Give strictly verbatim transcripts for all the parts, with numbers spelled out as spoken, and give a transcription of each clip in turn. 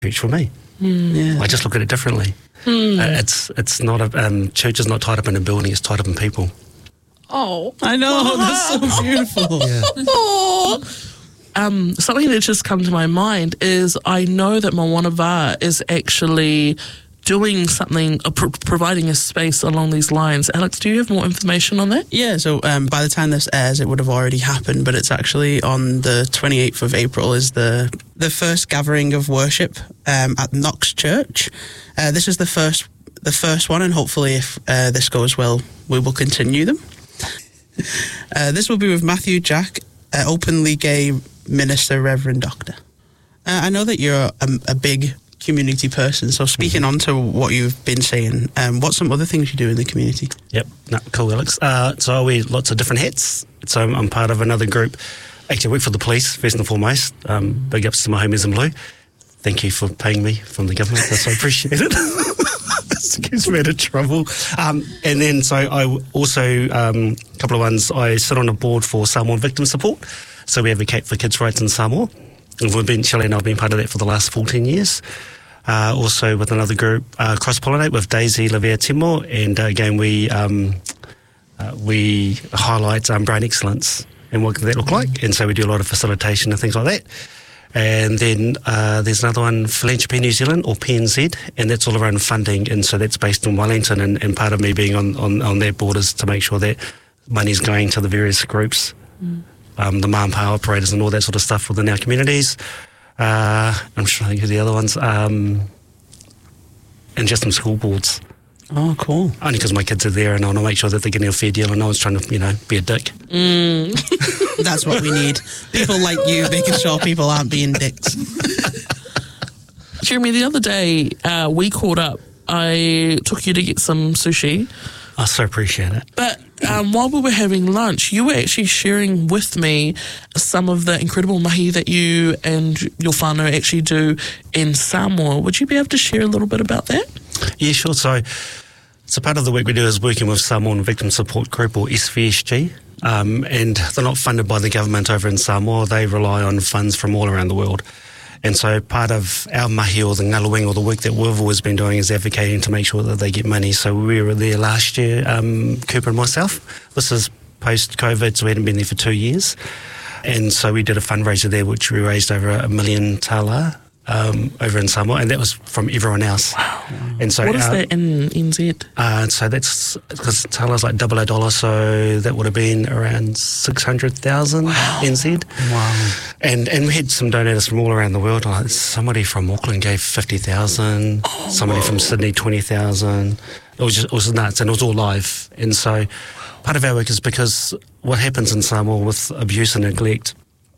church for me. Mm. Yeah. I just look at it differently. Mm. Uh, it's it's not a um, church is not tied up in a building; it's tied up in people. Oh, I know, that's so beautiful. Yeah. oh. Um, something that just come to my mind is I know that Moana Wā is actually doing something, uh, pro- providing a space along these lines. Alex, do you have more information on that? Yeah, so um, by the time this airs, it would have already happened, but it's actually on the twenty-eighth of April is the the first gathering of worship um, at Knox Church. Uh, this is the first the first one, and hopefully if uh, this goes well, we will continue them. uh, this will be with Matthew Jack, uh, openly gay minister, Reverend Doctor. Uh, I know that you're a, a big community person, so speaking mm-hmm. on to what you've been saying, um, what's some other things you do in the community? Yep, no, cool, Alex. Uh, so I wear lots of different hats. So I'm, I'm part of another group. Actually, I work for the police, first and foremost. Um, big ups to my homies in blue. Thank you for paying me from the government. That's I appreciate it. This gives me out of trouble. Um, and then, so I also, um, a couple of ones, I sit on a board for Samoan victim support. So we advocate for kids' rights in Samoa. And we've been, Shelley and I have been part of that for the last fourteen years. Uh, also with another group, uh, Cross-Pollinate with Daisy Lavia Timo. And uh, again, we um, uh, we highlight um, brain excellence and what can that look like. And so we do a lot of facilitation and things like that. And then uh, there's another one, Philanthropy New Zealand, or P N Z, and that's all around funding. And so that's based in Wellington. And, and part of me being on, on, on that board is to make sure that money's going to the various groups. Mm. Um, the manpower operators and all that sort of stuff within our communities. Uh, I'm trying to think of the other ones. Um, and just some school boards. Oh, cool. Only because my kids are there and I want to make sure that they're getting a fair deal and no one's trying to, you know, be a dick. Mm. That's what we need. People like you making sure people aren't being dicks. Jeremy, the other day uh, we caught up. I took you to get some sushi. I so appreciate it. But um, while we were having lunch, you were actually sharing with me some of the incredible mahi that you and your whānau actually do in Samoa. Would you be able to share a little bit about that? Yeah, sure. So, so part of the work we do is working with Samoan Victim Support Group, or S V S G, um, and they're not funded by the government over in Samoa. They rely on funds from all around the world. And so part of our mahi, or the ngaluing, or the work that we've always been doing, is advocating to make sure that they get money. So we were there last year, um, Cooper and myself. This is post-COVID, so we hadn't been there for two years. And so we did a fundraiser there, which we raised over a million tala um, over in Samoa, and that was from everyone else. Wow. And so what is our, that in N Z? Uh, so that's, because tala's like double a dollar, so that would have been around six hundred thousand wow. N Z. Wow. And and we had some donors from all around the world. Like somebody from Auckland gave fifty thousand, oh, somebody whoa. from Sydney twenty thousand. It was just, it was nuts, and it was all live. And so part of our work is because what happens in Samoa with abuse and neglect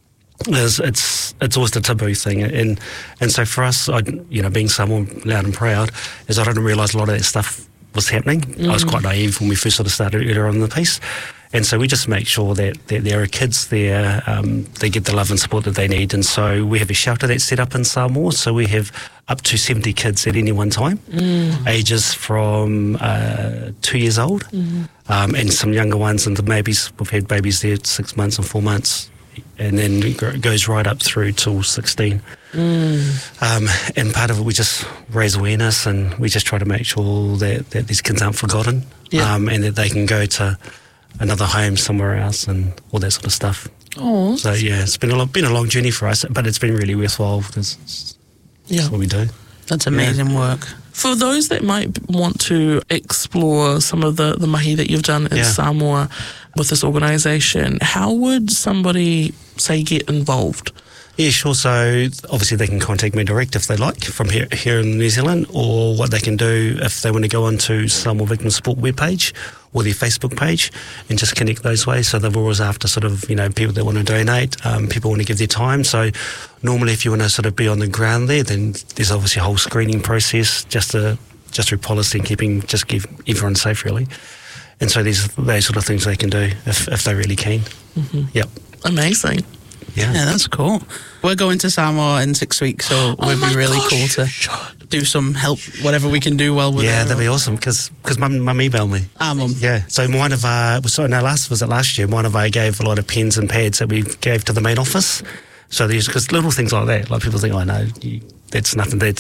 is it's it's always the taboo thing, and and so for us, I, you know, being Samoan loud and proud, is I didn't realise a lot of that stuff was happening. Mm. I was quite naive when we first sort of started earlier on in the piece. And so we just make sure that, that there are kids there, um, they get the love and support that they need. And so we have a shelter that's set up in Samoa. So we have up to seventy kids at any one time, mm. ages from uh, two years old, mm. um, and some younger ones. And the babies, we've had babies there six months and four months. And then it goes right up through till sixteen. Mm. Um, and part of it, we just raise awareness, and we just try to make sure that, that these kids aren't forgotten, yeah. um, and that they can go to another home somewhere else and all that sort of stuff. Oh, so yeah, it's been a long, been a long journey for us, but it's been really worthwhile because it's, yeah. it's what we do. That's amazing yeah. work. For those that might want to explore some of the, the mahi that you've done in yeah. Samoa with this organisation, how would somebody, say, get involved? Yeah, sure. So obviously they can contact me direct if they like from here here in New Zealand, or what they can do if they want to go onto Samoa Victim Support webpage or their Facebook page and just connect those ways. So they're always after sort of, you know, people that want to donate, um, people want to give their time. So normally if you want to sort of be on the ground there, then there's obviously a whole screening process just to, just through policy and keeping, just keep everyone safe really. And so there's those sort of things they can do if, if they're really keen. Mm-hmm. Yep. Amazing. Yeah. yeah, that's cool. We're going to Samoa in six weeks, so it would oh be really gosh. cool to do some help, whatever we can do while we're yeah, there. Yeah, that'd be awesome, because mum, mum emailed me. Ah, mum. Yeah, so one of our, so no, last, was it last year, one of our gave a lot of pens and pads that we gave to the main office. So there's, because little things like that, like people think, oh no, you, that's nothing, that's